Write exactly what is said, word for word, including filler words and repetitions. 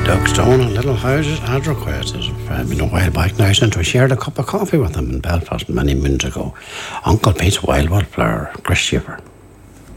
Doug Stone and Little Houses ad requested. I've been a while back now since we shared a cup of coffee with him in Belfast many moons ago. Uncle Pete's Wild Wildflower, Chris Shipper.